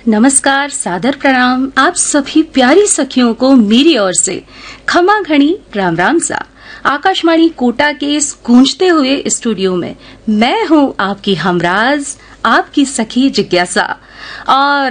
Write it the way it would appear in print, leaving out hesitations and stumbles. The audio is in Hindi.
नमस्कार, सादर प्रणाम आप सभी प्यारी सखियों को मेरी ओर से खमा घणी राम राम सा। आकाशवाणी कोटा के इस गूंजते हुए स्टूडियो में मैं हूं आपकी हमराज, आपकी सखी जिज्ञासा। और